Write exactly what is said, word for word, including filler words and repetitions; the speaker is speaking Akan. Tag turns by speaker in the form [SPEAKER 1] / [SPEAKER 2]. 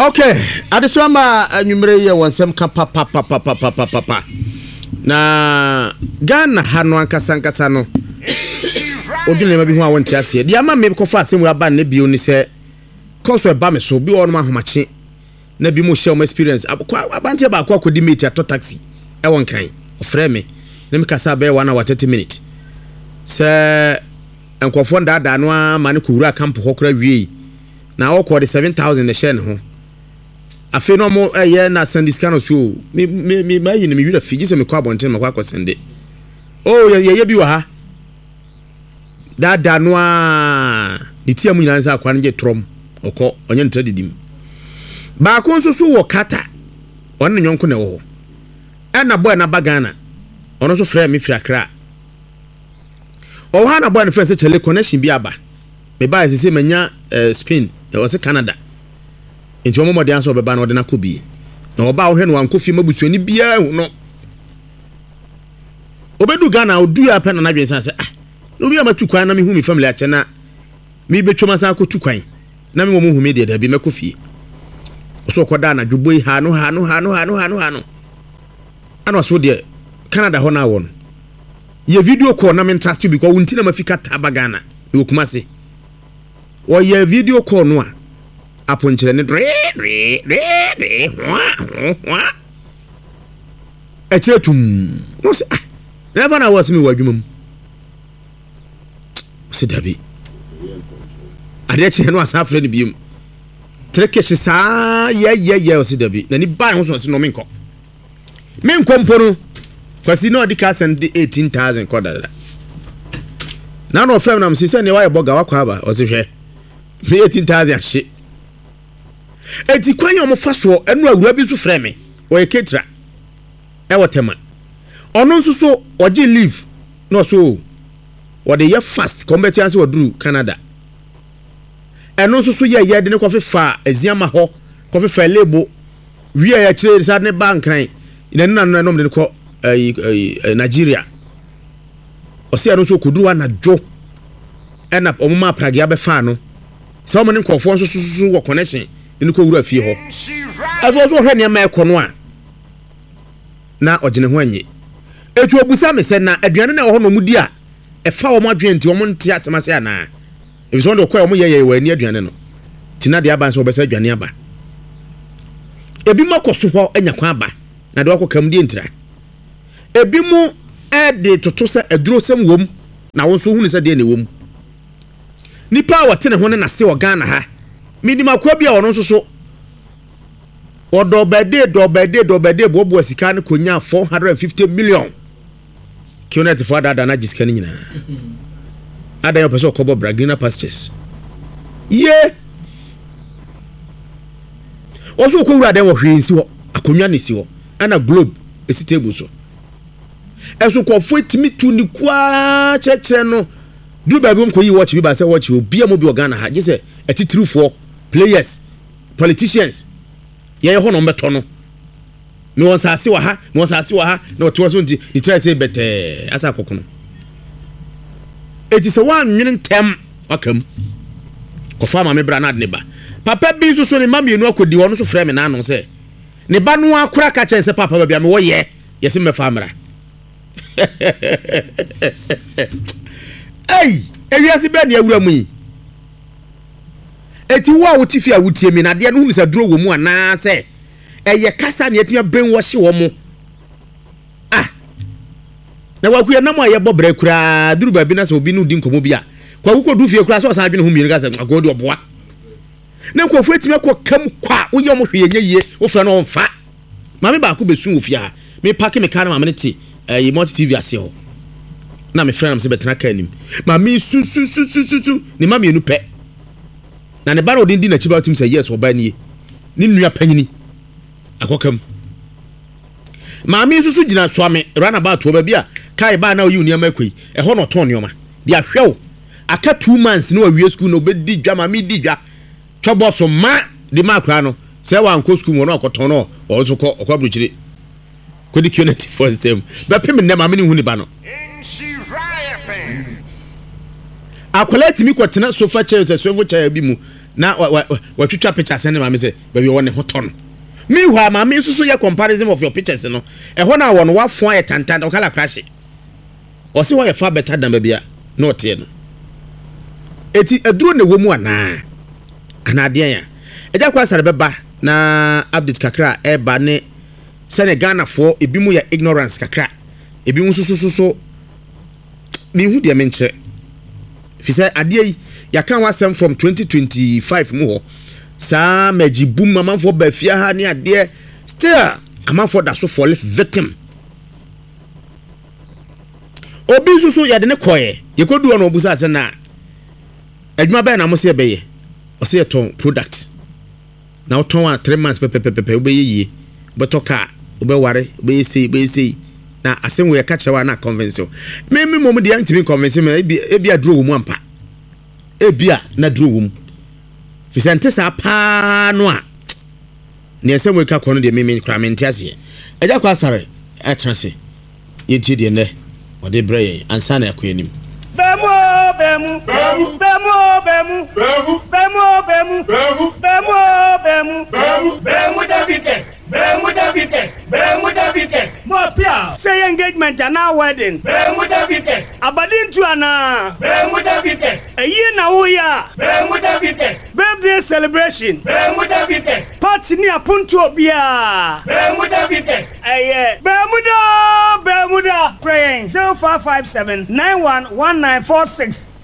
[SPEAKER 1] Okay, adesoma anwumre ye wonsem ka papa papa papa papa na Ghana hano ankasa ankasa no odune ma bi ho a wonte ase dia ma me ko fa asem wa ba na bi oni se koso e ba me so bi ono ma homache na bi mo share my experience abante ba akwa kodi meet ato taxi e won kan ofre me na me kasa be one hour thirty minutes se enkofo ndada no a ma ne kuwura camp hokora wie na o ko de seven thousand na share ne ho afi no mo eh na send this kind of so me me me ma yi ne me wira figi se me kwa bonten me kwa kwa sende oh ye ye bi wa ha dada no a ditia mu nyina nsa kwa nje trom okọ onye ntra didim ba ko nso so wo kata on ne nyonko ne wo e na boy na bagana ono so frɛ me fiakra o ha na boy na frɛ se chele connection bi aba me ba se se manya Spain e wo se Canada enti omo mode anso beba na ode na kobi na oba wo hwe no ankofi mabusuani bia hu no obedu Ghana odu ya pe na na dwen se ah no bi amatu kwan na me hu mi family ache na mi betwoma san akotu kwan na me wo mu hu me de da bi makofi so koda na dwuboi ha no ha no ha no ha no ha no ha no ana so de Canada ho na won ye video call na me trust you because wunti na mafika taba Ghana e okumase o ye video call no a aponchire ne dre dre dre dre wa wa e chetum no se ah never na was me wadwumam se dabi ade che no asa afre ne bium trekeshi sa ye ye ye o se dabi na ni ba ho so se no menko menko mpono kwasi no dika send eighteen thousand kodada na no frame na msi se ne wa ye boga wakwa ba o se hwe me eighteen thousand shi eti kwanya mo faso enu awura bi so frɛ me o ye ketra e wotema ono nso so oje leave no so o de ye fast competition waduru Canada eno nso so ye ye de ne kofi fa aziama ho kofi fa lebo wi ya kire sa ne bank ran ina nna no no de ko Nigeria o se eno so koduru na dwo ena omuma prage abefa no se o mo ne nkofo nso so wo connection ni ko wura fie ho azo zo hwe ne ma ekono a na ogene ho anye etu obusa me se na aduane na ho no mudi a e fa wo mo adwen nti wo mo ntia asemase ana e so ndo ko wo mo ye ye wani aduane no tina de aba so obesa aduane aba ebi makoso ho anya kwa aba na de wakokam die ntira ebi mu e de toto se aduro sem wom na wo so hunu se de ne wom nipa wa tene ho ne na se o Ghana ha minima kwa bia ono nso odo bede do bede do bede bobo asika ne konya four hundred fifty million kionet for dada na jiska ni nyina ada yo peso kobo Bragina pastures ye oso ko wura den wo hwensi ho akonwa ne si ho ana globe esi table so eso ko fotimi tu ni kwa chechre no du ba bi mo ko yi watch bi ba se watch obi am bi Ghana ha je se atitirufo players politicians ye ye ho no mbeto no me won saase wa ha me won saase wa ha na oto so nti ni try say bete asa kokono eti se wan nwin tem akam ko fa ma me bra na de ba papa bi so so ni ma me nu akodi wono so frɛ me na no se ne ba no akura ka chen se papa ba bia me wo ye ye se me fa mra ei ewiase be na awura mu yi eti wa wotifi a wotie mi na de no hu se duro wo mu ana se eye kasa na etimia brainwash wo mu ah na wa kuya nam aye bobra kura duru ba bi na se obi no di nkomo bi a kwa wuko du fie kura so san adwene hu mi ga se agodi oboa na ko fu etimia ko kam kwa wo ye mo hwe ye ye wo fra no mfa ma me ba ko besu wo fie ha me pake me kana ma me te eh multi T V ase ho na me fra na se betena ka anim ma me su su su su su ni ma me enu pe na ne baro din di na chiba tim say yes oba nie ni nua panyini akokam maami nsusu gina so ame rana ba to ba bia kai ba na oyi uniama akoi e ho no ton nioma dia hwew aka two months no awie school no be di dwa maami di dwa chobo so ma di ma kra no se wa anko school no akoton no o so ko okwabuchire kodi kioneti for same be pem ne maami ni hu ni ba no akolati mi kwatena sofa chair se swivel chair bi mu na wa twitwa pictures ne ma me say baby won ne hoto no meanwhile ma me nso ye comparison of your pictures no e ho na won wa fon ye tantan o kala crash o se wo ye fa better than baby a no tie no eti aduro ne wo mu ana ana de ya eja kwa sare beba na update kakra e ba ne Senegal for ebi mu ya ignorance kakra ebi mu so so so me hu de menche fi say ade yi ya kan wasem from twenty twenty-five mu ho sa magibum mama for ba fia ha ne ade still ama for da so for victim obi so so ya de ne koye ye kodu ona obusa ase na adwuma ba na mo se be ye o se ton product na o ton a three months pepe pepe pepe obe ye betoka obe ware obe sei obe sei na asen we ka chewa na convention me me mom de antimi convention me e bia duro wo mu ampa e bia na duro wo mu fi sente sa pa no a ne ese we ka kono de me me kra me ntiase e ja kwa sare e transe yenti de ne o de breye ansa na yakoyanim Bemu, bemu, bemu, bemu, bemu, bemu, bemu, bemu, bemu, bemu, bemu, bemu, bemu, diabetes, bemu, diabetes, bemu, diabetes. More pia. Say engagement and now wedding. Bemu, diabetes. Abadin tu ana. Bemu, diabetes. A year na uya. Bemu, diabetes. Birthday celebration. Bemu, diabetes. Party ni apuntu obia. Bemu, diabetes. Aye. Bemuda, bemuda. Praying zero five five seven nine one one nine four six.